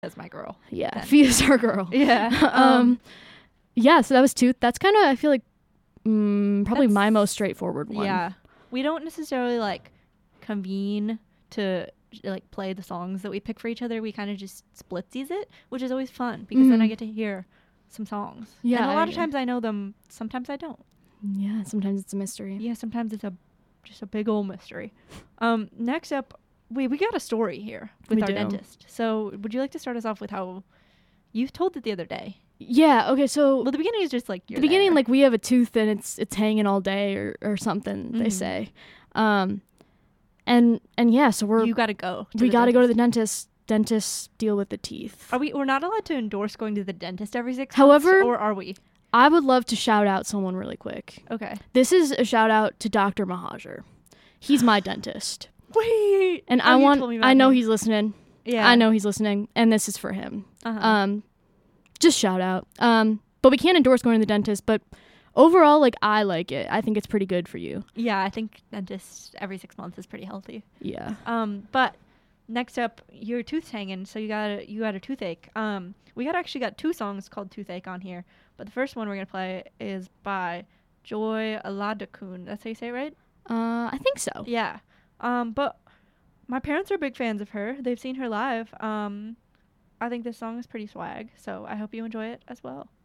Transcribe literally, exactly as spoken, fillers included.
Fia's my girl. Yeah, then. Fia's our girl. Yeah. um, um, yeah, so that was Tooth. That's kind of, I feel like, mm, probably That's- my most straightforward one. Yeah. We don't necessarily like convene to like play the songs that we pick for each other. We kind of just splitsies it, which is always fun because then I Mhm. get to hear some songs. Yeah, And a lot I- of times I know them, sometimes I don't. Yeah, sometimes it's a mystery. Yeah, sometimes it's a just a big old mystery. Um, next up, we we got a story here with We our do. dentist. So, would you like to start us off with how you told it the other day? Yeah, okay, so Well, the beginning is just like you're the beginning, there. like, we have a tooth and it's it's hanging all day or, or something, they Mhm. say. Um, and and yeah, so we're you got to go. to we the got to go to the dentist. dentist. Dentists deal with the teeth. Are we? We're not allowed to endorse going to the dentist every six However- months, or are we? I would love to shout out someone really quick. Okay. This is a shout out to Doctor Mahajer. He's my dentist. Wait. And Oh, I you want told me about I know him. he's listening. Yeah. I know he's listening, and this is for him. Uh-huh. Um just shout out. Um but we can't endorse going to the dentist, but overall, like, I like it. I think it's pretty good for you. yeah, I think dentist every six months is pretty healthy. Yeah. Um, but next up, your tooth's hanging, so you got a, you got a toothache. Um, we got actually got two songs called Toothache on here, but the first one we're gonna play is by Joy Aladakun. That's how you say it, right? Uh I think so. Yeah. Um, but my parents are big fans of her. They've seen her live. Um, I think this song is pretty swag, so I hope you enjoy it as well.